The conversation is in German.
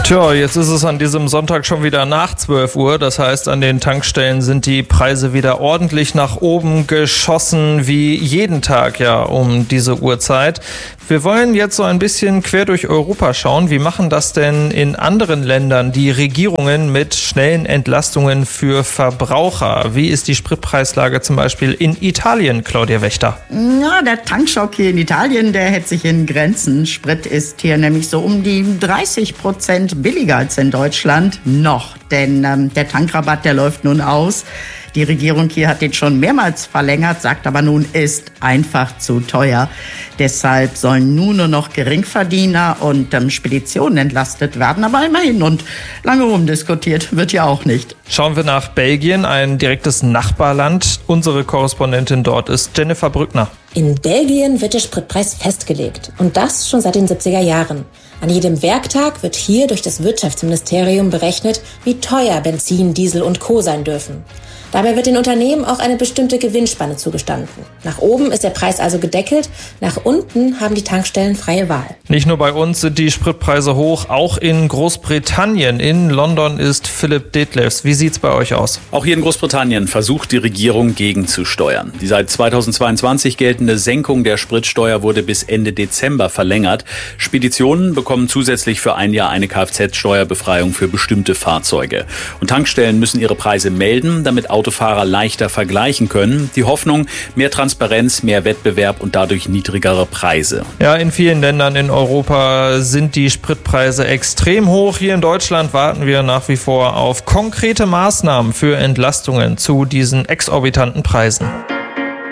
Tja, jetzt ist es an diesem Sonntag schon wieder nach 12 Uhr. Das heißt, an den Tankstellen sind die Preise wieder ordentlich nach oben geschossen, wie jeden Tag ja um diese Uhrzeit. Wir wollen jetzt so ein bisschen quer durch Europa schauen. Wie machen das denn in anderen Ländern die Regierungen mit schnellen Entlastungen für Verbraucher? Wie ist die Spritpreislage zum Beispiel in Italien, Claudia Wächter? Ja, der Tankschock hier in Italien, der hält sich in Grenzen. Sprit ist hier nämlich so um die 30% billiger als in Deutschland. Noch, denn der Tankrabatt, der läuft nun aus. Die Regierung hier hat den schon mehrmals verlängert, sagt aber nun, ist einfach zu teuer. Deshalb sollen nun nur noch Geringverdiener und Speditionen entlastet werden. Aber immerhin, und lange rumdiskutiert wird ja auch nicht. Schauen wir nach Belgien, ein direktes Nachbarland. Unsere Korrespondentin dort ist Jennifer Brückner. In Belgien wird der Spritpreis festgelegt. Und das schon seit den 70er Jahren. An jedem Werktag wird hier durch das Wirtschaftsministerium berechnet, wie teuer Benzin, Diesel und Co. sein dürfen. Dabei wird den Unternehmen auch eine bestimmte Gewinnspanne zugestanden. Nach oben ist der Preis also gedeckelt, nach unten haben die Tankstellen freie Wahl. Nicht nur bei uns sind die Spritpreise hoch, auch in Großbritannien. In London ist Philipp Detlefs. Wie sieht's bei euch aus? Auch hier in Großbritannien versucht die Regierung gegenzusteuern. Die seit 2022 geltende Senkung der Spritsteuer wurde bis Ende Dezember verlängert. Speditionen bekommen zusätzlich für ein Jahr eine Kfz-Steuerbefreiung für bestimmte Fahrzeuge. Und Tankstellen müssen ihre Preise melden, damit Autofahrer leichter vergleichen können. Die Hoffnung, mehr Transparenz, mehr Wettbewerb und dadurch niedrigere Preise. Ja, in vielen Ländern in Europa sind die Spritpreise extrem hoch. Hier in Deutschland warten wir nach wie vor auf konkrete Maßnahmen für Entlastungen zu diesen exorbitanten Preisen.